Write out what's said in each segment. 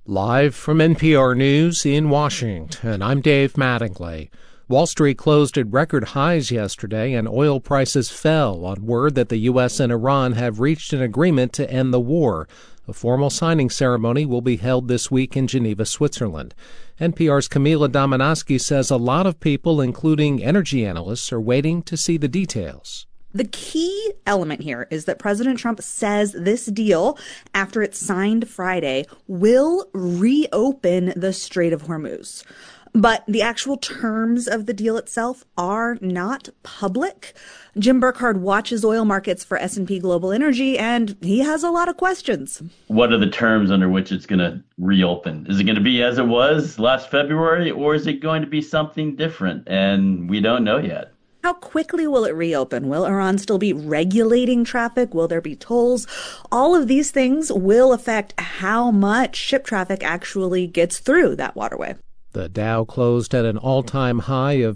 Live from NPR News in Washington, I'm Dave Mattingly. Wall Street closed at record highs yesterday, and oil prices fell on word that the U.S. and Iran have reached an agreement to end the war. A formal signing ceremony will be held this week in Geneva, Switzerland. NPR's Camila Domonoske says a lot of people, including energy analysts, are waiting to see the details. The key element here is that President Trump says this deal, after it's signed Friday, will reopen the Strait of Hormuz. But the actual terms of the deal itself are not public. Jim Burkhard watches oil markets for S&P Global Energy, and he has a lot of questions. What are the terms under which it's going to reopen? Is it going to be as it was last February, or is it going to be something different? And we don't know yet. How quickly will it reopen? Will Iran still be regulating traffic? Will there be tolls? All of these things will affect how much ship traffic actually gets through that waterway. The Dow closed at an all-time high of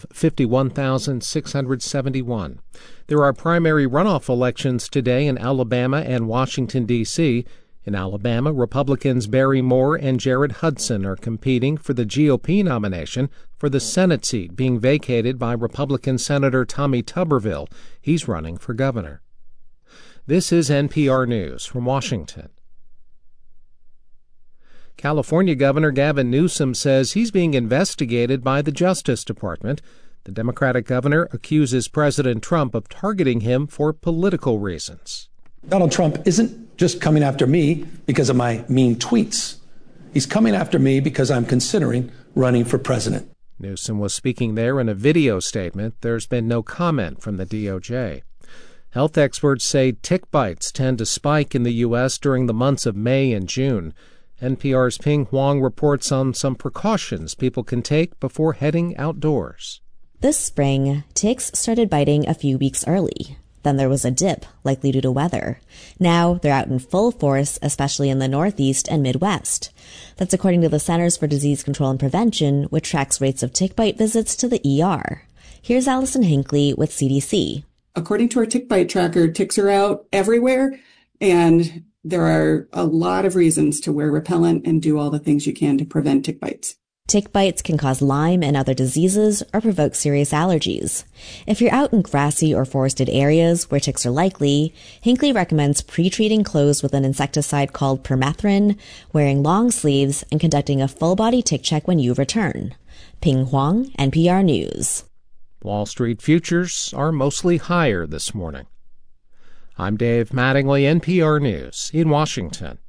51,671. There are primary runoff elections today in Alabama and Washington, D.C. In Alabama, Republicans Barry Moore and Jared Hudson are competing for the GOP nomination for the Senate seat being vacated by Republican Senator Tommy Tuberville. He's running for governor. This is NPR News from Washington. California Governor Gavin Newsom says he's being investigated by the Justice Department. The Democratic governor accuses President Trump of targeting him for political reasons. Donald Trump isn't just coming after me because of my mean tweets. He's coming after me because I'm considering running for president. Newsom was speaking there in a video statement. There's been no comment from the DOJ. Health experts say tick bites tend to spike in the U.S. during the months of May and June. NPR's Ping Huang reports on some precautions people can take before heading outdoors. This spring, ticks started biting a few weeks early. Then there was a dip, likely due to weather. Now they're out in full force, especially in the Northeast and Midwest. That's according to the Centers for Disease Control and Prevention, which tracks rates of tick bite visits to the ER. Here's Allison Hinckley with CDC. According to our tick bite tracker, ticks are out everywhere, and there are a lot of reasons to wear repellent and do all the things you can to prevent tick bites. Tick bites can cause Lyme and other diseases or provoke serious allergies. If you're out in grassy or forested areas where ticks are likely, Hinckley recommends pre-treating clothes with an insecticide called permethrin, wearing long sleeves, and conducting a full-body tick check when you return. Ping Huang, NPR News. Wall Street futures are mostly higher this morning. I'm Dave Mattingly, NPR News in Washington.